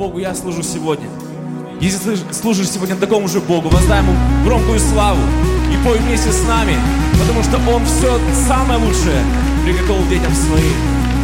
Богу я служу сегодня. Если ты служишь сегодня такому же Богу, воздай Ему громкую славу и пой вместе с нами, потому что Он все самое лучшее приготовил детям своим.